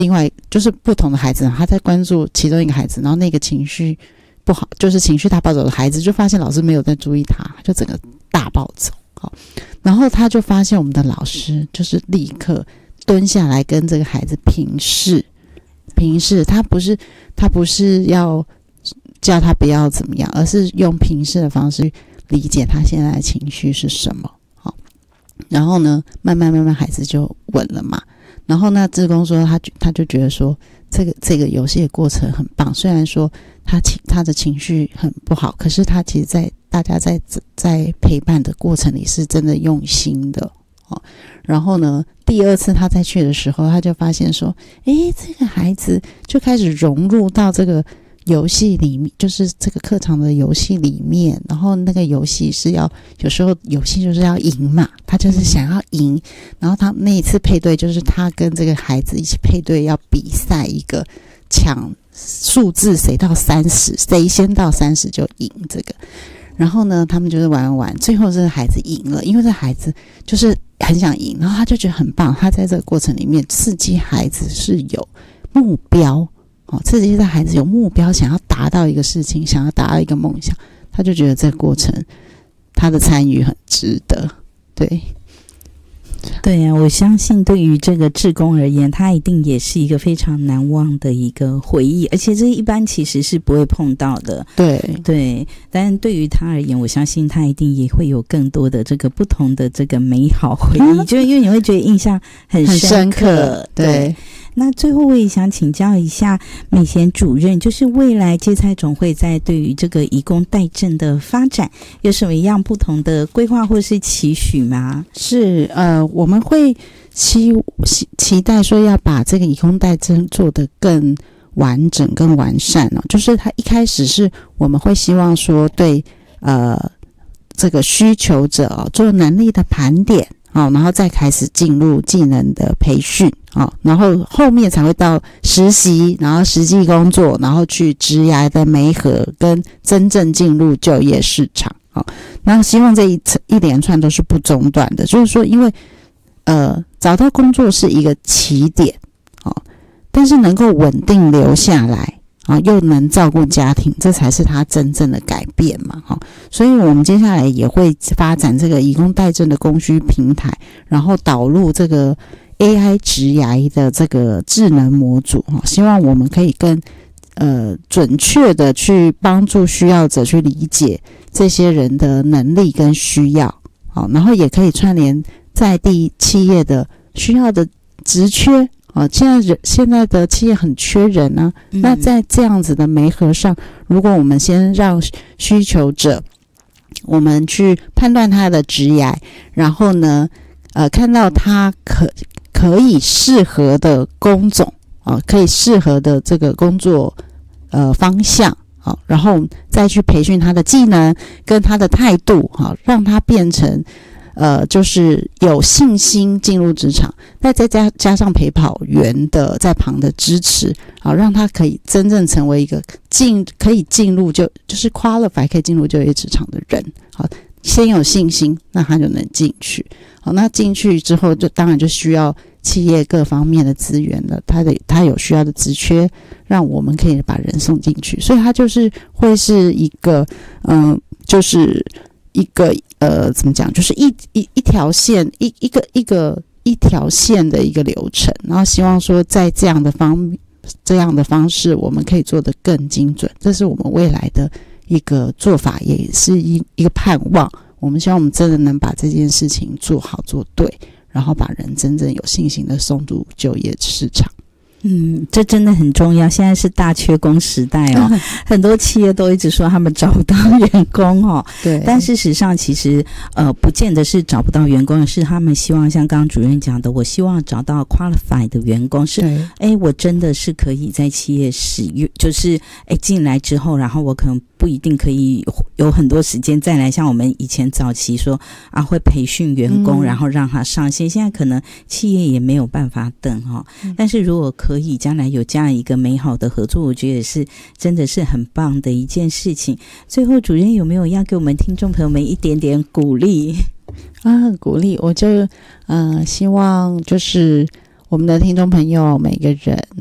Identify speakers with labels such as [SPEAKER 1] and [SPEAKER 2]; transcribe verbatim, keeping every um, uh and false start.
[SPEAKER 1] 另外就是不同的孩子，他在关注其中一个孩子，然后那个情绪不好，就是情绪大暴走的孩子，就发现老师没有在注意他，就整个大暴走。好，然后他就发现我们的老师就是立刻蹲下来跟这个孩子平视，平视，他不是他不是要叫他不要怎么样，而是用平视的方式理解他现在的情绪是什么。好，然后呢，慢慢慢慢孩子就稳了嘛。然后那志工说他他就觉得说这个这个游戏的过程很棒，虽然说他情他的情绪很不好，可是他其实在大家在在陪伴的过程里是真的用心的。哦，然后呢，第二次他再去的时候，他就发现说，诶，这个孩子就开始融入到这个游戏里面，就是这个课堂的游戏里面。然后那个游戏是要，有时候游戏就是要赢嘛，他就是想要赢。然后他那一次配对，就是他跟这个孩子一起配对，要比赛一个抢数字，谁到三十，谁先到三十就赢这个。然后呢，他们就是玩玩玩，最后这个孩子赢了，因为这孩子就是很想赢，然后他就觉得很棒。他在这个过程里面刺激孩子是有目标，哦，刺激在孩子有目标，想要达到一个事情，想要达到一个梦想，他就觉得这个过程他的参与很值得。对。
[SPEAKER 2] 对啊，我相信对于这个志工而言，他一定也是一个非常难忘的一个回忆，而且这一般其实是不会碰到的。
[SPEAKER 1] 对
[SPEAKER 2] 对，但对于他而言，我相信他一定也会有更多的这个不同的这个美好回忆，嗯、就是因为你会觉得印象很深刻。
[SPEAKER 1] 很深刻对。
[SPEAKER 2] 对，那最后我也想请教一下美贤主任，就是未来芥菜总会在对于这个移工代赈的发展有什么样不同的规划或是期许吗？
[SPEAKER 1] 是呃，我们会期期期待说要把这个移工代赈做得更完整、更完善哦。就是它一开始是我们会希望说对呃这个需求者哦做能力的盘点。哦，然后再开始进入技能的培训，哦，然后后面才会到实习，然后实际工作，然后去职涯的媒合，跟真正进入就业市场。哦，那希望这一一连串都是不中断的，就是说，因为呃找到工作是一个起点，哦，但是能够稳定留下来。啊，又能照顾家庭，这才是他真正的改变嘛，哈、哦。所以我们接下来也会发展这个移工代赈的供需平台，然后导入这个 A I 职涯的这个智能模组，哈、哦，希望我们可以更呃准确的去帮助需要者去理解这些人的能力跟需要，好、哦，然后也可以串联在地企业的需要的职缺。哦，现在人现在的企业很缺人啊、嗯，那在这样子的媒合上，如果我们先让需求者，我们去判断他的职业，然后呢，呃，看到他可可以适合的工种啊、呃，可以适合的这个工作呃方向啊、呃，然后再去培训他的技能跟他的态度啊、呃，让他变成。呃，就是有信心进入职场，再再加加上陪跑员的在旁的支持，好，让他可以真正成为一个进可以进入就就是 qualify 可以进入就业职场的人。好，先有信心，那他就能进去。好，那进去之后，就当然就需要企业各方面的资源了，他的他有需要的职缺，让我们可以把人送进去，所以他就是会是一个，嗯、呃，就是一个。呃，怎么讲？就是一一一条线，一一个一个一条线的一个流程，然后希望说，在这样的方这样的方式，我们可以做得更精准。这是我们未来的一个做法，也是一一个盼望。我们希望我们真的能把这件事情做好做对，然后把人真正有信心的送入就业市场。
[SPEAKER 2] 嗯，这真的很重要。现在是大缺工时代哦，很多企业都一直说他们找不到员工哦。
[SPEAKER 1] 对，
[SPEAKER 2] 但事实上其实呃，不见得是找不到员工，而是他们希望像刚刚主任讲的，我希望找到 qualified 的员工，是哎，我真的是可以在企业使用，就是哎进来之后，然后我可能不一定可以有很多时间再来，像我们以前早期说啊，会培训员工，嗯、然后让他上线。现在可能企业也没有办法等哈、哦嗯，但是如果可以将来有这样一个美好的合作，我觉得是真的是很棒的一件事情。最后，主任有没有要给我们听众朋友们一点点鼓励
[SPEAKER 1] 啊？鼓励，我就呃希望就是我们的听众朋友每个人